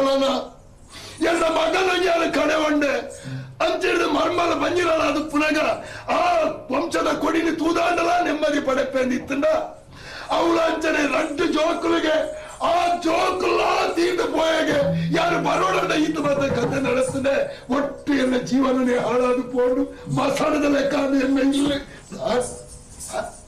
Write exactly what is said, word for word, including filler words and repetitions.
ಮರಣ ಎಲ್ಲ ಮಗನ ಕಡೆ ಒಂಡೆ ಅಂತೇಳಿದ ಮರ್ಮಲ ಬಂಜಿರಲ್ಲ ಅದು ಪುನಗ ಆ ವಂಶದ ಕೊಡಿನಿ ತೂದಾಂಡಲ ನೆಮ್ಮದಿ ಪಡೆಪೆಂದಿತ್ತಂಡ ಅವಳ ಅಂಚನೆ ರಂಟು ಜೋಕುಲಿಗೆ ಆ ಜೋಕುಲ್ಲ ತೀಂಡು ಪೋಯಗೆ ಯಾರು ಬರೋಣ ಇತ್ತು ಮತ್ತೆ ಕಥೆ ನಡೆಸ್ತದೆ ಒಟ್ಟು ಎಲ್ಲ ಜೀವನನೇ ಹಾಳಾದು ಪೋಡು ಮಸಾಣದ ಲೆಕ್ಕ ಎಮ್ಮೆ ಇಲ್ಲ